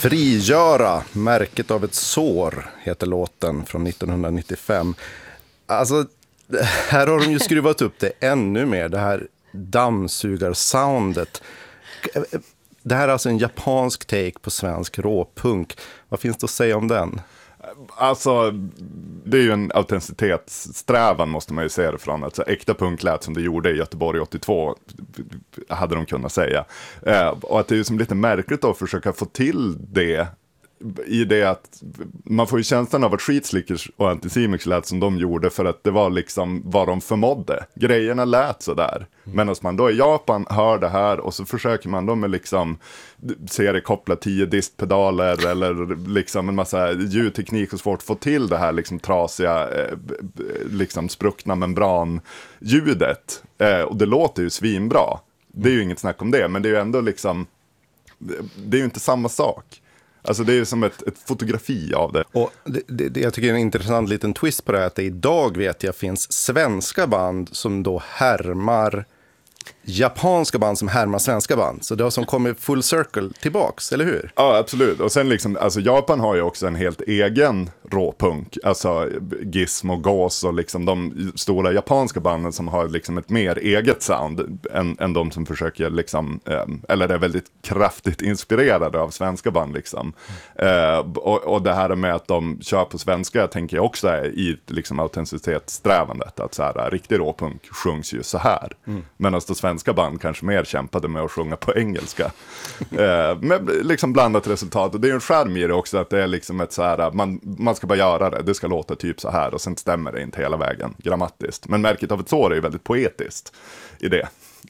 Frigöra, märket av ett sår, heter låten från 1995. Alltså, här har de ju skruvat upp det ännu mer, det här dammsugarsoundet. Det här är alltså en japansk take på svensk råpunk. Vad finns det att säga om den? Alltså, det är ju en autenticitetssträvan måste man ju se det från. Alltså, äkta punk lät som det gjorde i Göteborg 82, hade de kunnat säga. Och att det är ju som lite märkligt att försöka få till det i det att man får ju känslan av att Skitslickers och Anticimex lät som de gjorde för att det var liksom vad de förmådde. Grejerna lät så där. Medan man då i Japan hör det här och så försöker man då med liksom seriekoppla 10 distpedaler eller liksom en massa ljudteknik och svårt att få till det här liksom trasiga liksom spruckna membranljudet. Och det låter ju svinbra. Det är ju inget snack om det, men det är ju ändå liksom, det är ju inte samma sak. Alltså det är ju som ett fotografi av det. Och jag tycker det är en intressant liten twist på det här, att det idag vet jag finns svenska band som då härmar japanska band som härmar svenska band. Så det har som kommit full circle tillbaks, eller hur? Ja, absolut. Och sen liksom, alltså Japan har ju också en helt egen råpunk. Alltså Gizmo och Gauss och liksom de stora japanska banden som har liksom ett mer eget sound än de som försöker liksom, eller är väldigt kraftigt inspirerade av svenska band liksom. Och det här med att de kör på svenska tänker jag också är i liksom autenticitetssträvandet. Att så här, riktig råpunk sjungs ju så här. Medan de svenska band kanske mer kämpade med att sjunga på engelska. Med liksom blandat resultat. Och det är ju en charm i det också att det är liksom ett så här, man ska bara göra det. Det ska låta typ så här och sen stämmer det inte hela vägen grammatiskt. Men märket av ett sår är ju väldigt poetiskt i det.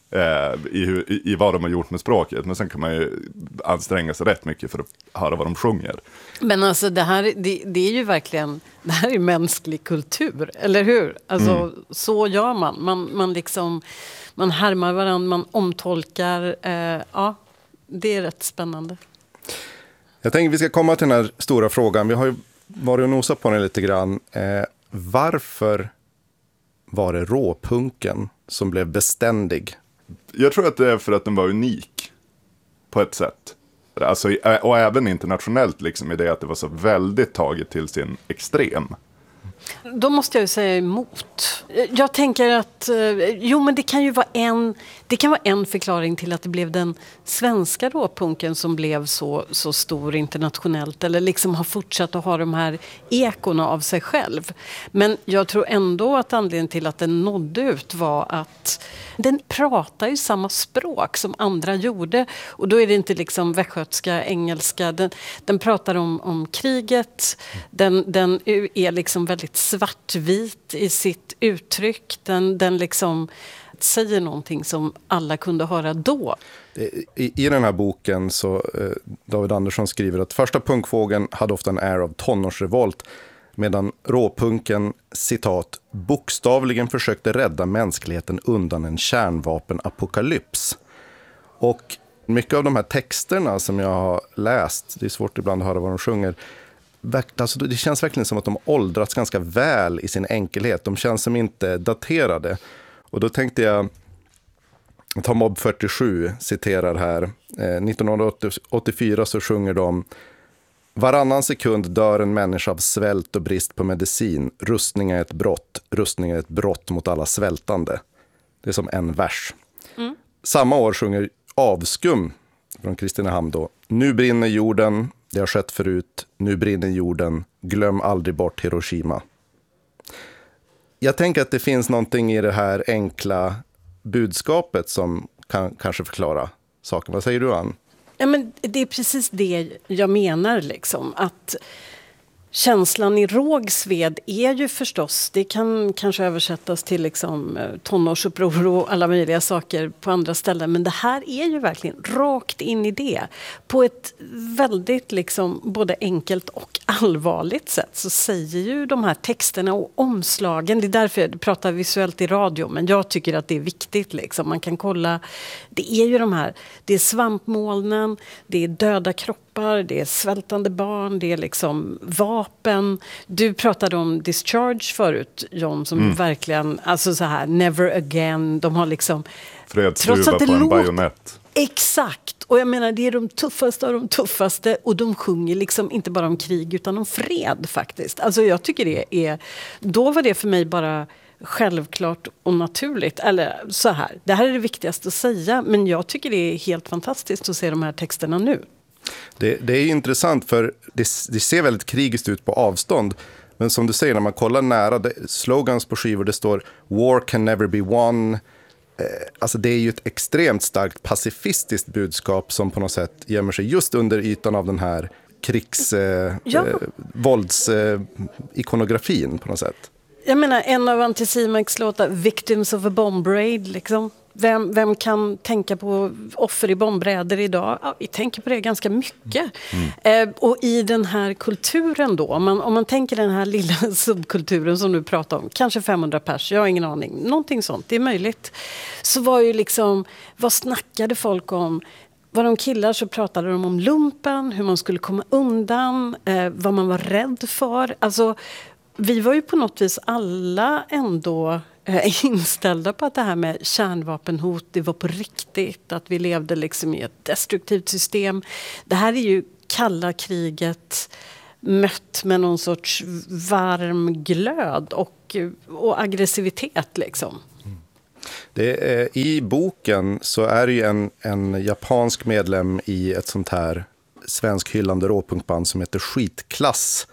I vad de har gjort med språket. Men sen kan man ju anstränga sig rätt mycket för att höra vad de sjunger. Men alltså det här, det är ju verkligen, det här är mänsklig kultur, eller hur? Alltså så gör man liksom, man härmar varandra, man omtolkar, ja, det är rätt spännande. Jag tänker vi ska komma till den här stora frågan. Vi har ju varit och nosat på den lite grann. Varför var det råpunken som blev beständig? Jag tror att det är för att den var unik på ett sätt. Alltså, och även internationellt liksom, i det att det var så väldigt taget till sin extrem. Då måste jag ju säga emot. Jag tänker att men det kan ju vara en förklaring till att det blev den svenska råpunken som blev så stor internationellt, eller liksom har fortsatt att ha de här ekorna av sig själv. Men jag tror ändå att anledningen till att den nådde ut var att den pratar ju samma språk som andra gjorde, och då är det inte liksom västgötska, engelska, den pratar om kriget, den är liksom väldigt svartvit i sitt uttryck, den liksom säger någonting som alla kunde höra då. I den här boken så David Andersson skriver att första punkfågeln hade ofta en air av tonårsrevolt, medan råpunken, citat, bokstavligen försökte rädda mänskligheten undan en kärnvapenapokalyps. Och mycket av de här texterna som jag har läst, det är svårt ibland att höra vad de sjunger, alltså det känns verkligen som att de åldrats ganska väl i sin enkelhet. De känns som inte daterade. Och då tänkte jag ta Mob 47, citerar här. 1984 så sjunger de: varannan sekund dör en människa av svält och brist på medicin. Rustning är ett brott. Rustning är ett brott mot alla svältande. Det är som en vers. Samma år sjunger Avskum från Kristinehamn då: nu brinner jorden, det har skett förut, nu brinner jorden, glöm aldrig bort Hiroshima. Jag tänker att det finns någonting i det här enkla budskapet som kan kanske förklara saken. Vad säger du, Ann? Ja, men det är precis det jag menar liksom, att känslan i Rågsved är ju förstås, det kan kanske översättas till liksom tonårsuppror och alla möjliga saker på andra ställen, men det här är ju verkligen rakt in i det. På ett väldigt liksom både enkelt och allvarligt sätt så säger ju de här texterna och omslagen, det är därför jag pratar visuellt i radio, men jag tycker att det är viktigt liksom. Man kan kolla, det är ju de här, det är svampmolnen, det är döda kroppar, det är svältande barn, det är liksom vapen. Du pratade om Discharge förut, John, som verkligen, alltså så här, never again, de har liksom fredsduva på en bajonett. Exakt, och jag menar det är de tuffaste av de tuffaste, och de sjunger liksom inte bara om krig utan om fred faktiskt. Alltså jag tycker det är, då var det för mig bara självklart och naturligt, eller så här, det här är det viktigaste att säga, men jag tycker det är helt fantastiskt att se de här texterna nu. Det är intressant, för det ser väldigt krigiskt ut på avstånd. Men som du säger, när man kollar nära, slogans på skivor, det står "War can never be won". Alltså det är ju ett extremt starkt pacifistiskt budskap som på något sätt gömmer sig just under ytan av den här våldsikonografin på något sätt. Jag menar, en av Anticimex låtar, Victims of a Bomb Raid, liksom. Vem kan tänka på offer i bombräder idag? Ja, vi tänker på det ganska mycket. Och i den här kulturen då, om man tänker den här lilla subkulturen som du pratar om, kanske 500 pers, jag har ingen aning, någonting sånt, det är möjligt. Så var ju liksom, vad snackade folk om? Var de killar så pratade de om lumpen, hur man skulle komma undan, vad man var rädd för. Alltså, vi var ju på något vis alla ändå inställda på att det här med kärnvapenhot, det var på riktigt, att vi levde liksom i ett destruktivt system. Det här är ju kalla kriget mött med någon sorts varm glöd och aggressivitet liksom. I boken så är det ju en japansk medlem i ett sånt här svensk hyllande råpunkband som heter Skitklass.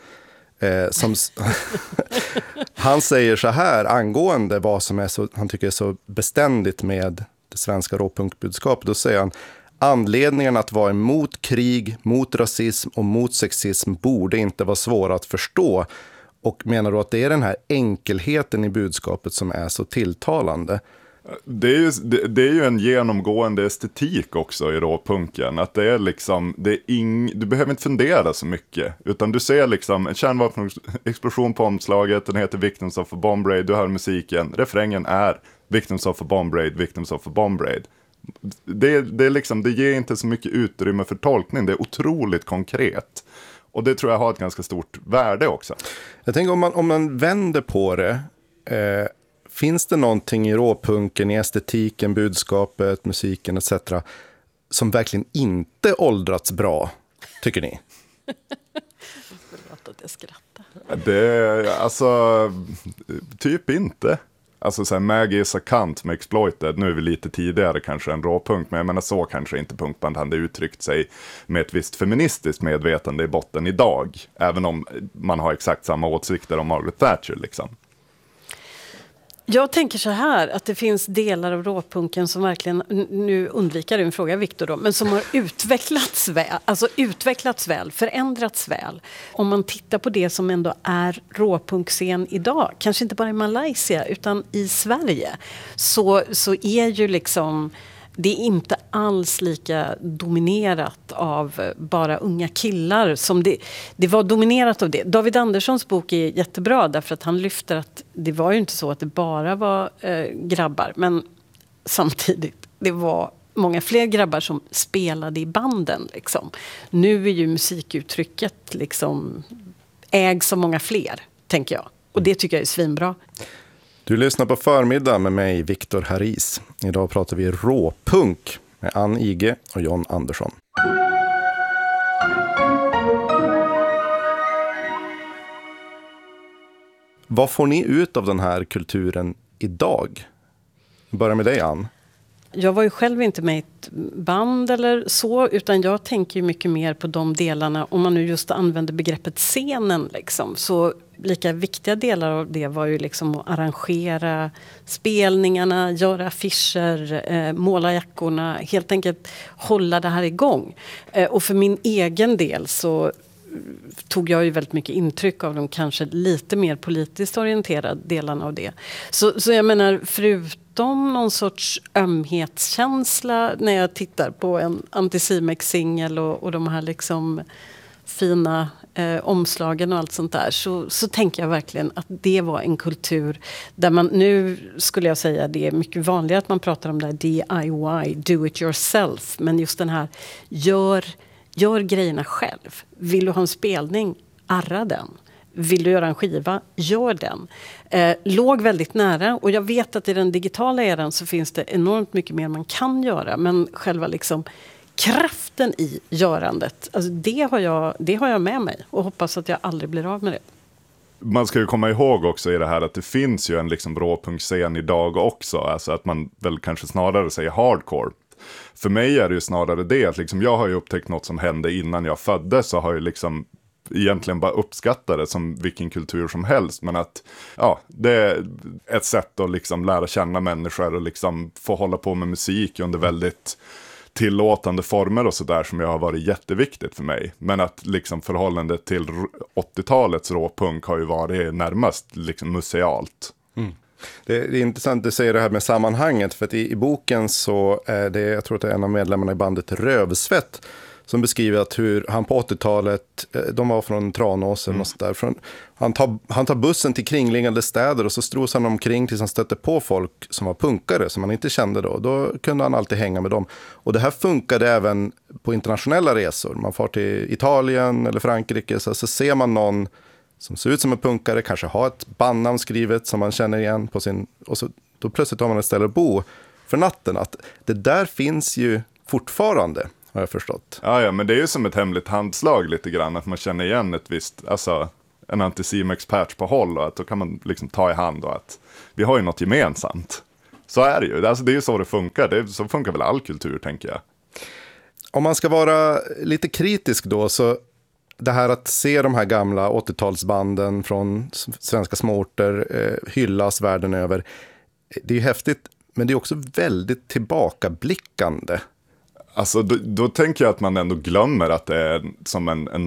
Han säger så här angående vad som är så, han tycker är så beständigt med det svenska råpunkbudskapet. Då säger han: anledningen att vara emot krig, mot rasism och mot sexism borde inte vara svåra att förstå, och menar då att det är den här enkelheten i budskapet som är så tilltalande. Det är ju en genomgående estetik också i råpunken. Att det är liksom, du behöver inte fundera så mycket. Utan du ser liksom en kärnvapenexplosion på omslaget. Den heter Victims of a Bomb Raid. Du hör musiken. Refrängen är Victims of a Bomb Raid, Victims of a Bomb Raid. Det är liksom, det ger inte så mycket utrymme för tolkning. Det är otroligt konkret. Och det tror jag har ett ganska stort värde också. Jag tänker om man vänder på det... finns det någonting i råpunken, i estetiken, budskapet, musiken etc. som verkligen inte åldrats bra, tycker ni? Förlåt att jag skrattar. Alltså, typ inte. Alltså så här, Maggie is a cunt med Exploited, nu är vi lite tidigare kanske än råpunk, men jag menar så kanske inte punkband hade uttryckt sig med ett visst feministiskt medvetande i botten idag, även om man har exakt samma åsikter om Margaret Thatcher liksom. Jag tänker så här, att det finns delar av råpunken som verkligen, nu undviker du en fråga Victor då, men som har utvecklats väl, förändrats väl. Om man tittar på det som ändå är råpunkscen idag, kanske inte bara i Malaysia utan i Sverige, så är ju liksom, det är inte alls lika dominerat av bara unga killar som det var dominerat av det. David Anderssons bok är jättebra därför att han lyfter att det var ju inte så att det bara var grabbar, men samtidigt det var många fler grabbar som spelade i banden liksom. Nu är ju musikuttrycket liksom ägs av många fler, tänker jag. Och det tycker jag är svinbra. Du lyssnar på Förmiddag med mig, Viktor Haris. Idag pratar vi råpunk med Ann Ige och John Andersson. Vad får ni ut av den här kulturen idag? Börja med dig, Ann. Jag var ju själv inte med i ett band eller så, utan jag tänker ju mycket mer på de delarna, om man nu just använder begreppet scenen liksom, så lika viktiga delar av det var ju liksom att arrangera spelningarna, göra affischer, måla jackorna, helt enkelt hålla det här igång. Och för min egen del så tog jag ju väldigt mycket intryck av de kanske lite mer politiskt orienterade delarna av det. Så jag menar, förutom någon sorts ömhetskänsla när jag tittar på en Anticimex-singel och de här liksom fina omslagen och allt sånt där, så tänker jag verkligen att det var en kultur där man, nu skulle jag säga det är mycket vanligare att man pratar om det här DIY, do it yourself, men just den här gör grejerna själv. Vill du ha en spelning? Arra den. vill du göra en skiva, gör den. Låg väldigt nära, och jag vet att i den digitala eran så finns det enormt mycket mer man kan göra, men själva liksom kraften i görandet, alltså det har jag med mig och hoppas att jag aldrig blir av med det. Man ska ju komma ihåg också i det här att det finns ju en liksom råpunkscen idag också, alltså att man väl kanske snarare säger hardcore. För mig är det ju snarare det att liksom jag har ju upptäckt något som hände innan jag föddes, så har ju liksom egentligen bara uppskattat det som vilken kultur som helst, men att det är ett sätt att liksom lära känna människor och liksom få hålla på med musik under väldigt tillåtande former och sådär, som jag har varit jätteviktigt för mig. Men att liksom förhållandet till 80-talets råpunk har ju varit närmast liksom musealt. Det är intressant att du säger det här med sammanhanget, för att i boken så är det, jag tror att det är en av medlemmarna i bandet Rövsvett som beskriver att hur han på 80-talet, de var från Tranåsen och sådär, han tar bussen till kringliggande städer och så strosar han omkring tills han stötte på folk som var punkare som han inte kände då. Då kunde han alltid hänga med dem. Och det här funkade även på internationella resor. Man får till Italien eller Frankrike, så ser man någon som ser ut som en punkare, kanske har ett bandnamn skrivet som man känner igen på sin, och så då plötsligt har man ett ställe att bo för natten. Att det där finns ju fortfarande, har jag förstått. Ja, men det är ju som ett hemligt handslag lite grann, att man känner igen ett visst, alltså en Anticimex-patch på håll, och att då kan man liksom ta i hand och att vi har ju något gemensamt. Så är det ju, alltså det är ju så det funkar, så funkar väl all kultur, tänker jag. Om man ska vara lite kritisk då, så det här att se de här gamla 80-talsbanden från svenska småorter hyllas världen över, det är ju häftigt, men det är också väldigt tillbakablickande. Alltså då tänker jag att man ändå glömmer att det är som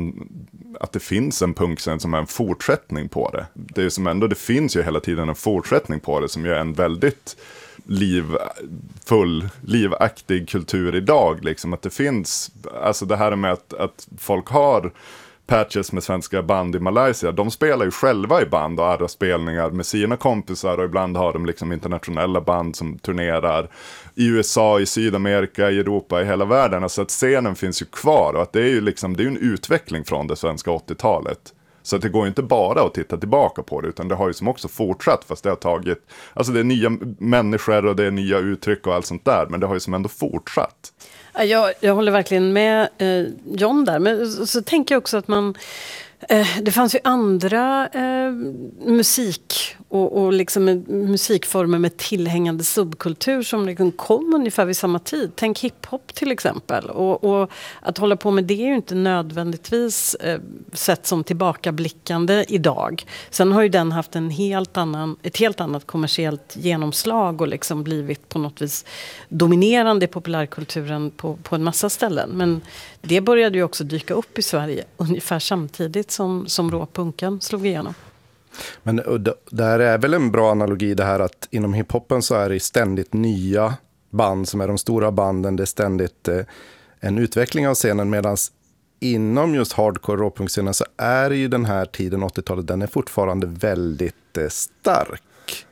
att det finns en punkscen som är en fortsättning på det. Det är som ändå, det finns ju hela tiden en fortsättning på det som ju är en väldigt livaktig kultur idag, liksom att det finns, alltså det här med att folk har patches med svenska band i Malaysia, de spelar ju själva i band och andra spelningar med sina kompisar, och ibland har de liksom internationella band som turnerar i USA, i Sydamerika, i Europa, i hela världen. Alltså att scenen finns ju kvar, och att det är ju liksom, det är en utveckling från det svenska 80-talet. Så att det går ju inte bara att titta tillbaka på det, utan det har ju som också fortsatt, fast det har tagit, alltså det är nya människor och det är nya uttryck och allt sånt där, men det har ju som ändå fortsatt. Jag håller verkligen med John där, men så tänker jag också att det fanns ju andra musik och liksom musikformer med tillhängande subkultur som liksom kom ungefär vid samma tid. Tänk hiphop till exempel. Och att hålla på med det är ju inte nödvändigtvis sett som tillbakablickande idag. Sen har ju den haft ett helt annat kommersiellt genomslag och liksom blivit på något vis dominerande i populärkulturen på en massa ställen. Men det började ju också dyka upp i Sverige ungefär samtidigt som råpunken slog igenom. Men det här är väl en bra analogi, det här att inom hiphopen så är det ständigt nya band som är de stora banden. Det är ständigt en utveckling av scenen, medan inom just hardcore råpunkscenen så är ju den här tiden, 80-talet, den är fortfarande väldigt stark.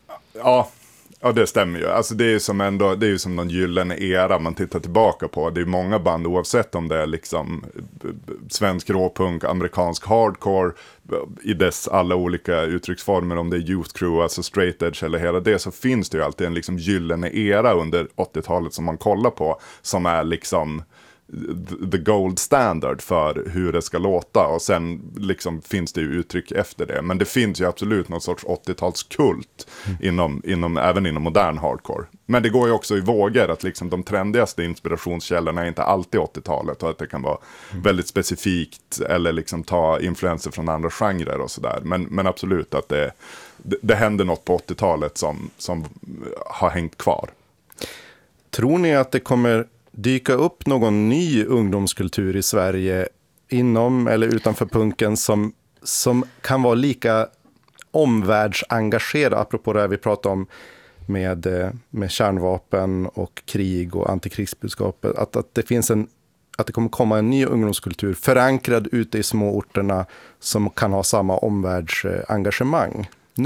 Ja, det stämmer ju. Alltså det är ju som någon gyllene era man tittar tillbaka på. Det är många band, oavsett om det är liksom svensk råpunk, amerikansk hardcore, i dess alla olika uttrycksformer, om det är youth crew, alltså straight edge eller hela det, så finns det ju alltid en liksom gyllene era under 80-talet som man kollar på, som är liksom the gold standard för hur det ska låta, och sen liksom finns det ju uttryck efter det, men det finns ju absolut någon sorts 80-talskult även inom modern hardcore. Men det går ju också i vågor, att liksom de trendigaste inspirationskällorna är inte alltid 80-talet, och att det kan vara väldigt specifikt eller liksom ta influenser från andra genrer och sådär, men absolut att det händer något på 80-talet som har hängt kvar. Tror ni att det kommer dyka upp någon ny ungdomskultur i Sverige inom eller utanför punken som kan vara lika omvärldsengagerad, apropå det här vi pratade om med kärnvapen och krig och antikrigsbudskapet, att det kommer komma en ny ungdomskultur förankrad ute i småorterna som kan ha samma omvärldsengagemang nu?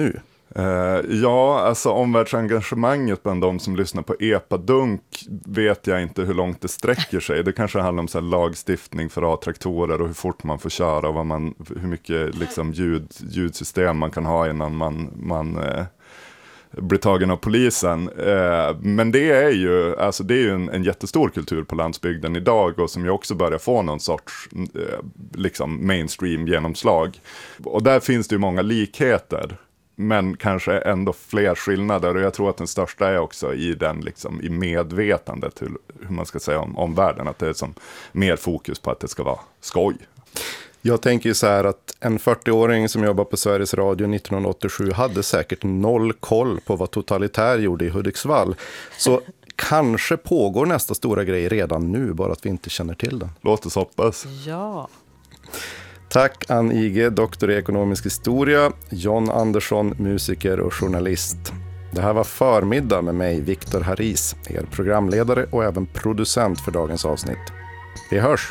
Ja, alltså omvärldsengagemanget bland de som lyssnar på epadunk vet jag inte hur långt det sträcker sig. Det kanske handlar om så här lagstiftning för A-traktorer och hur fort man får köra och hur mycket liksom ljudsystem man kan ha innan man blir tagen av polisen. Men det är ju en jättestor kultur på landsbygden idag och som ju också börjar få någon sorts liksom mainstream genomslag. Och där finns det ju många likheter. Men kanske ändå fler skillnader, och jag tror att den största är också i den liksom, i medvetandet hur man ska säga om världen, att det är som mer fokus på att det ska vara skoj. Jag tänker ju så här att en 40-åring som jobbar på Sveriges Radio 1987 hade säkert noll koll på vad Totalitär gjorde i Hudiksvall. Så kanske pågår nästa stora grej redan nu, bara att vi inte känner till den. Låt oss hoppas. Ja. Tack Ann Ige, doktor i ekonomisk historia, John Andersson, musiker och journalist. Det här var Förmiddag med mig, Viktor Haris, er programledare och även producent för dagens avsnitt. Vi hörs!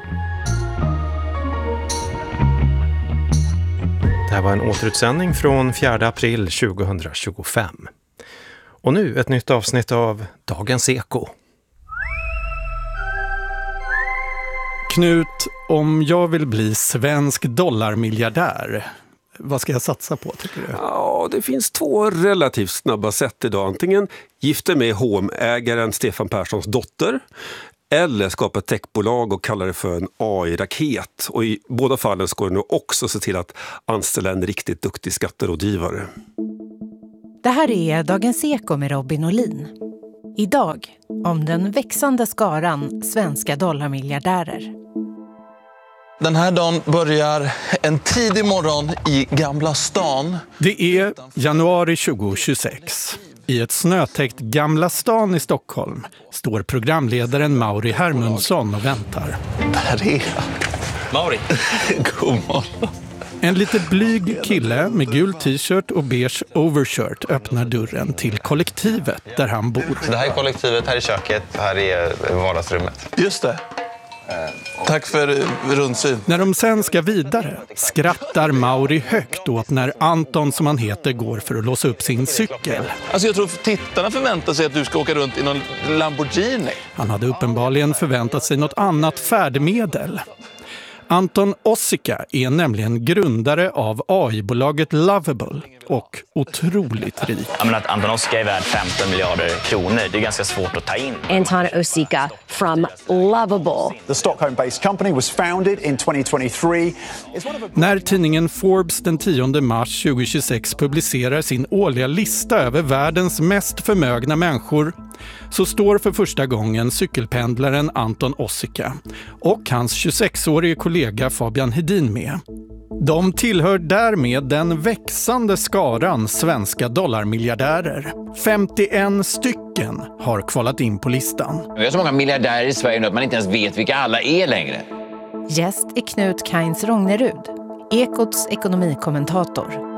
Det här var en återutsändning från 4 april 2025. Och nu ett nytt avsnitt av Dagens Eko. Knut, om jag vill bli svensk dollarmiljardär, vad ska jag satsa på tycker du? Ja, det finns 2 relativt snabba sätt idag. Antingen gifta med H&M-ägaren Stefan Perssons dotter eller skapa ett techbolag och kalla det för en AI-raket. Och i båda fallen ska du nu också se till att anställa en riktigt duktig skatterådgivare. Det här är Dagens Eko med Robin Olin. Idag om den växande skaran svenska dollarmiljardärer. Den här dagen börjar en tidig morgon i Gamla stan. Det är januari 2026. I ett snötäckt Gamla stan i Stockholm står programledaren Mauri Hermundsson och väntar. Där är jag. Mauri. God morgon. En lite blyg kille med gul t-shirt och beige overshirt öppnar dörren till kollektivet där han bor. Så det här är kollektivet, här är köket, här är vardagsrummet. Just det. Tack för rundsyn. När de sen ska vidare skrattar Mauri högt åt när Anton, som han heter, går för att låsa upp sin cykel. Alltså jag tror tittarna förväntar sig att du ska åka runt i någon Lamborghini. Han hade uppenbarligen förväntat sig något annat färdmedel. Anton Ossica är nämligen grundare av AI-bolaget Lovable och otroligt rik. Jag menar att Anton Ossica är värd 15 miljarder kronor. Det är ganska svårt att ta in. Anton Ossica from Lovable. The Stockholm-based company was founded in 2023. När tidningen Forbes den 10 mars 2026 publicerar sin årliga lista över världens mest förmögna människor så står för första gången cykelpendlaren Anton Ossica och hans 26-årige kollega Fabian Hedin med. De tillhör därmed den växande skaran svenska dollarmiljardärer. 51 stycken har kvalat in på listan. Vi har så många miljardärer i Sverige nu att man inte ens vet vilka alla är längre. Gäst är Knut Kainz Rognerud, Ekots ekonomikommentator.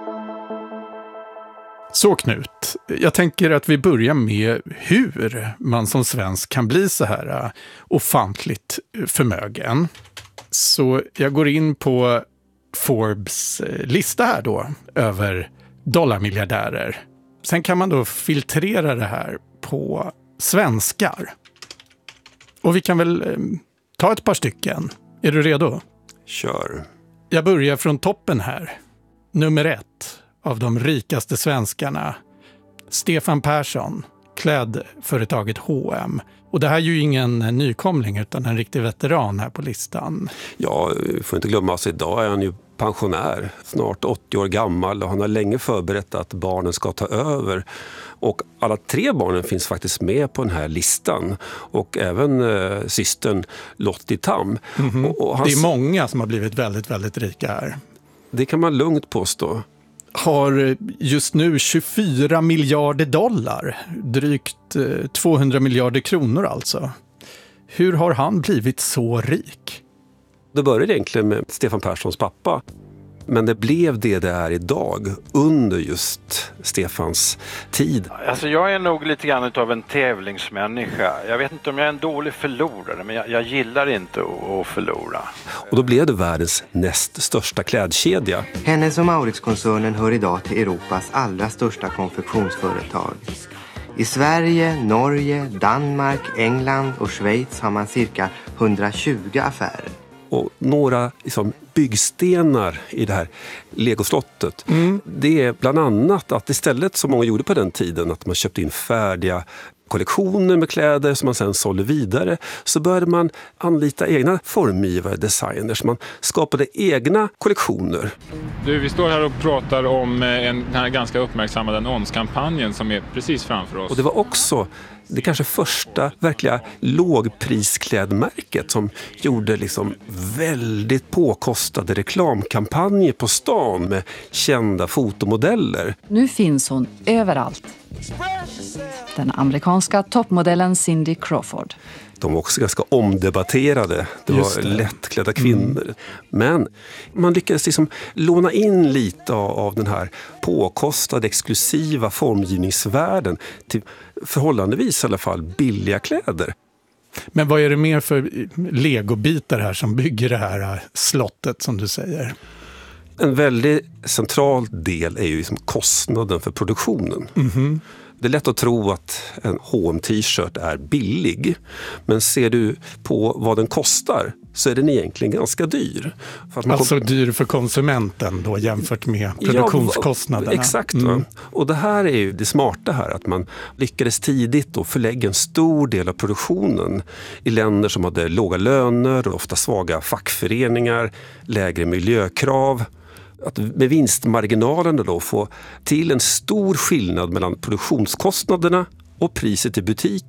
Så Knut, jag tänker att vi börjar med hur man som svensk kan bli så här ofantligt förmögen. Så jag går in på Forbes lista här då över dollarmiljardärer. Sen kan man då filtrera det här på svenskar. Och vi kan väl ta ett par stycken. Är du redo? Kör. Jag börjar från toppen här. Nummer 1 av de rikaste svenskarna. Stefan Persson, klädföretaget H&M. Och det här är ju ingen nykomling utan en riktig veteran här på listan. Ja, får inte glömma att idag är han ju pensionär, snart 80 år gammal och han har länge förberett att barnen ska ta över. Och alla 3 barnen finns faktiskt med på den här listan och även systern Lottie Tam. Mm-hmm. Och det är många som har blivit väldigt, väldigt rika här. Det kan man lugnt påstå. Har just nu 24 miljarder dollar, drygt 200 miljarder kronor alltså. Hur har han blivit så rik? Det började egentligen med Stefan Perssons pappa. Men det blev det är idag under just Stefans tid. Alltså jag är nog lite grann av en tävlingsmänniska. Jag vet inte om jag är en dålig förlorare, men jag gillar inte att förlora. Och då blev det världens näst största klädkedja. Hennes & Mauritz-koncernen hör idag till Europas allra största konfektionsföretag. I Sverige, Norge, Danmark, England och Schweiz har man cirka 120 affärer. Och några byggstenar i det här legoslottet. Det är bland annat att istället som många gjorde på den tiden att man köpte in färdiga kollektioner med kläder som man sen sålde vidare, så började man anlita egna formgivare, designers. Man skapade egna kollektioner. Vi står här och pratar om den här ganska uppmärksammade annonskampanjen som är precis framför oss. Och det var också det kanske första verkliga lågprisklädmärket som gjorde väldigt påkostade reklamkampanjer på stan med kända fotomodeller. Nu finns hon överallt. Den amerikanska toppmodellen Cindy Crawford. De var också ganska omdebatterade. Det var lättklädda kvinnor. Men man lyckades låna in lite av den här påkostade, exklusiva formgivningsvärlden till förhållandevis i alla fall billiga kläder. Men vad är det mer för legobitar här som bygger det här slottet som du säger? En väldigt central del är ju kostnaden för produktionen. Mm-hmm. Det är lätt att tro att en H&M-t-shirt är billig. Men ser du på vad den kostar så är den egentligen ganska dyr. Alltså dyr för konsumenten då jämfört med produktionskostnaderna. Exakt. Och det här är ju det smarta här. Att man lyckades tidigt då förlägga en stor del av produktionen i länder som hade låga löner och ofta svaga fackföreningar, lägre miljökrav. Att med vinstmarginalen då få till en stor skillnad mellan produktionskostnaderna och priset i butik